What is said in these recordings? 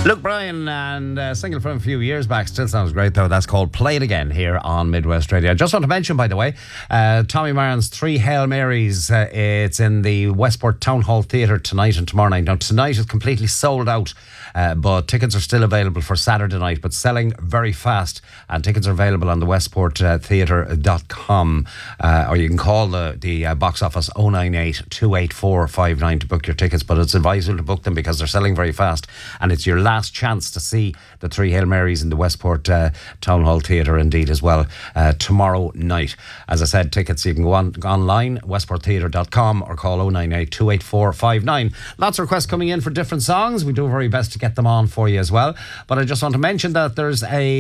Luke Bryan, and a single from a few years back, still sounds great though. That's called Play It Again here on Midwest Radio. I just want to mention, by the way, Tommy Maron's Three Hail Marys. It's in the Westport Town Hall Theatre tonight and tomorrow night. Now tonight is completely sold out, but tickets are still available for Saturday night, but selling very fast, and tickets are available on the westporttheatre.com, or you can call the box office 098 284 59 to book your tickets, but it's advisable to book them because they're selling very fast, and it's your last chance to see the Three Hail Marys in the Westport Town Hall Theatre indeed as well tomorrow night. As I said, tickets you can go online, westporttheatre.com, or call 098 284 59. Lots of requests coming in for different songs. We do our very best to get them on for you as well, but I just want to mention that there's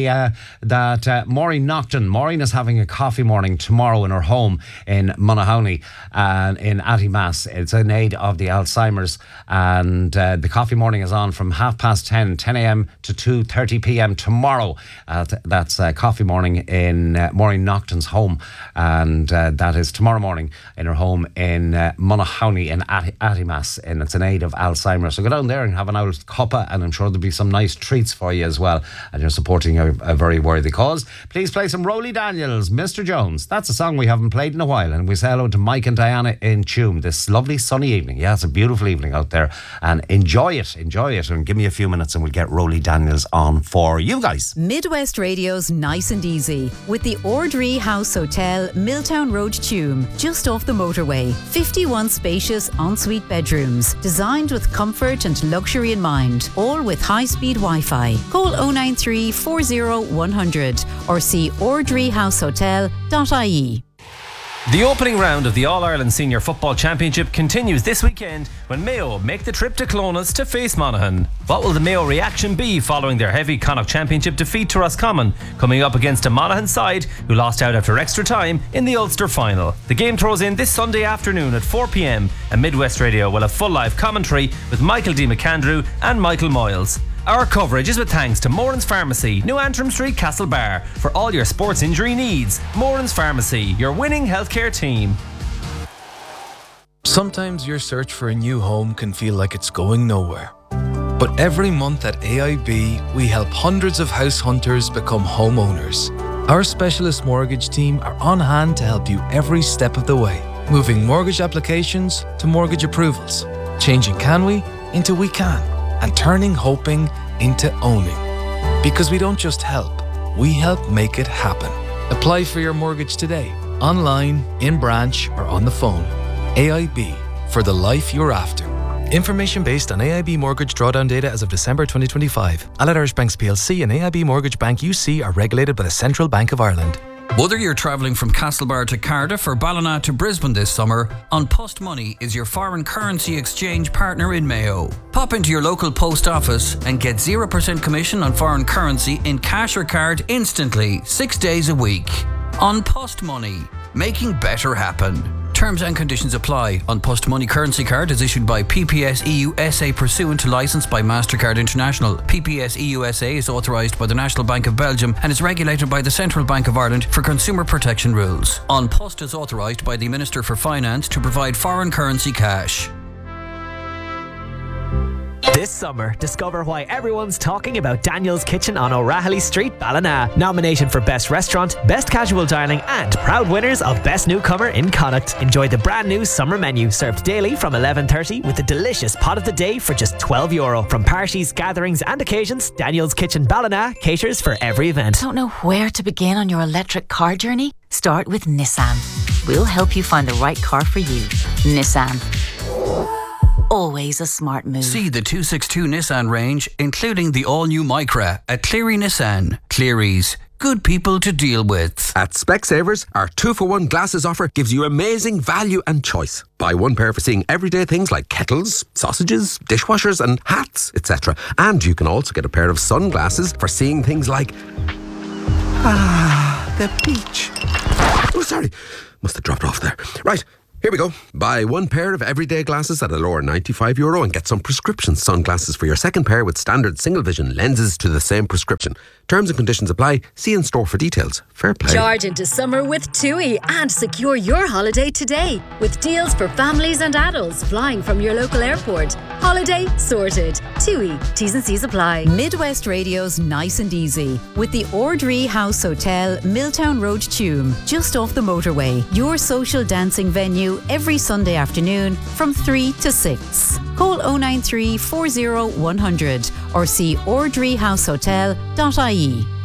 Maureen Nocton. Maureen is having a coffee morning tomorrow in her home in Monaghan and in Attimass. It's in aid of the Alzheimer's, and the coffee morning is on from 10:30 a.m. to 2:30 p.m. tomorrow. That's coffee morning in Maureen Nocton's home, and that is tomorrow morning in her home in Monaghan in Attimass, and it's in aid of Alzheimer's. So go down there and have an old cuppa, and I'm sure there'll be some nice treats for you as well, and you're supporting a very worthy cause. Please play some Rolly Daniels, Mr. Jones. That's a song we haven't played in a while, and we say hello to Mike and Diana in Tuam this lovely sunny evening. Yeah, it's a beautiful evening out there, and enjoy it, and give me a few minutes and we'll get Rolly Daniels on for you guys. Midwest Radio's Nice and Easy with the Ordree House Hotel, Milltown Road, Tuam, just off the motorway. 51 spacious ensuite bedrooms, designed with comfort and luxury in mind, all with high-speed Wi-Fi. Call 093 40 100 or see ordreehousehotel.ie. The opening round of the All-Ireland Senior Football Championship continues this weekend when Mayo make the trip to Clones to face Monaghan. What will the Mayo reaction be following their heavy Connacht Championship defeat to Roscommon, coming up against a Monaghan side who lost out after extra time in the Ulster final? The game throws in this Sunday afternoon at 4 p.m, and Midwest Radio will have full live commentary with Michael D. McAndrew and Michael Moyles. Our coverage is with thanks to Moran's Pharmacy, New Antrim Street, Castlebar. For all your sports injury needs, Moran's Pharmacy, your winning healthcare team. Sometimes your search for a new home can feel like it's going nowhere. But every month at AIB, we help hundreds of house hunters become homeowners. Our specialist mortgage team are on hand to help you every step of the way, moving mortgage applications to mortgage approvals, changing can we into we can, and turning hoping into owning. Because we don't just help, we help make it happen. Apply for your mortgage today, online, in branch, or on the phone. AIB, for the life you're after. Information based on AIB mortgage drawdown data as of December 2025. Allied Irish Banks PLC and AIB Mortgage Bank UC are regulated by the Central Bank of Ireland. Whether you're travelling from Castlebar to Cardiff or Ballina to Brisbane this summer, An Post Money is your foreign currency exchange partner in Mayo. Pop into your local post office and get 0% commission on foreign currency in cash or card instantly, 6 days a week. An Post Money, making better happen. Terms and conditions apply. An Post Money currency card is issued by PPS EU SA pursuant to licence by MasterCard International. PPS EU SA is authorised by the National Bank of Belgium and is regulated by the Central Bank of Ireland for consumer protection rules. An Post is authorised by the Minister for Finance to provide foreign currency cash. This summer, discover why everyone's talking about Daniel's Kitchen on O'Rahilly Street, Ballina. Nominated for Best Restaurant, Best Casual Dining and proud winners of Best Newcomer in Connacht. Enjoy the brand new summer menu served daily from 11:30 with a delicious pot of the day for just €12. From parties, gatherings and occasions, Daniel's Kitchen Ballina caters for every event. Don't know where to begin on your electric car journey? Start with Nissan. We'll help you find the right car for you. Nissan. Always a smart move. See the 262 Nissan range, including the all-new Micra at Cleary Nissan. Cleary's, good people to deal with. At Specsavers, our 2-for-1 glasses offer gives you amazing value and choice. Buy one pair for seeing everyday things like kettles, sausages, dishwashers and hats, etc. And you can also get a pair of sunglasses for seeing things like... the beach. Oh, sorry. Must have dropped off there. Right. Here we go. Buy one pair of everyday glasses at a lower €95 and get some prescription sunglasses for your second pair with standard single vision lenses to the same prescription. Terms and conditions apply. See in store for details. Fair play. Charge into summer with TUI and secure your holiday today with deals for families and adults flying from your local airport. Holiday sorted. TUI. T's and C's apply. Midwest Radio's Nice and Easy with the Ordree House Hotel, Milltown Road, Tuam, just off the motorway. Your social dancing venue every Sunday afternoon from 3 to 6. Call 093 40 100 or see ordreehousehotel.ie.